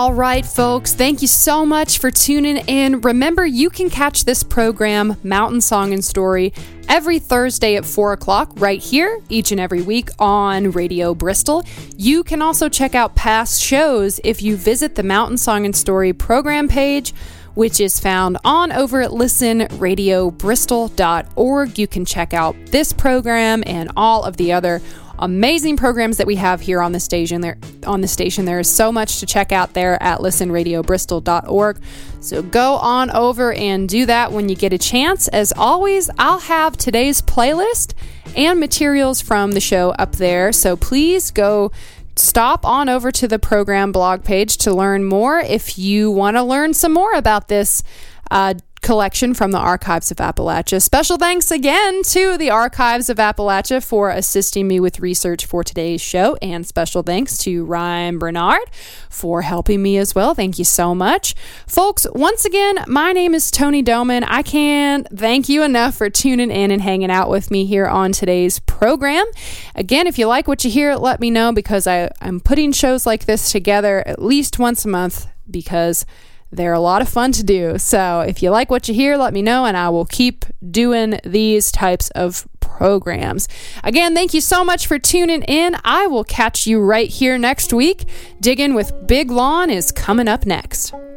All right, folks, thank you so much for tuning in. Remember, you can catch this program, Mountain Song and Story, every Thursday at 4 o'clock right here, each and every week on Radio Bristol. You can also check out past shows if you visit the Mountain Song and Story program page, which is found on over at listenradiobristol.org. You can check out this program and all of the other amazing programs that we have here on the station. There is so much to check out there at listenradiobristol.org. So go on over and do that when you get a chance. As always, I'll have today's playlist and materials from the show up there. So please go stop on over to the program blog page to learn more if you want to learn some more about this collection from the Archives of Appalachia. Special thanks again to the Archives of Appalachia for assisting me with research for today's show, and special thanks to Ryan Bernard for helping me as well. Thank you so much. Folks, once again, my name is Tony Doman. I can't thank you enough for tuning in and hanging out with me here on today's program. Again, if you like what you hear, let me know, because I'm putting shows like this together at least once a month because they're a lot of fun to do. So if you like what you hear, let me know, and I will keep doing these types of programs. Again, thank you so much for tuning in. I will catch you right here next week. Digging with Big Lawn is coming up next.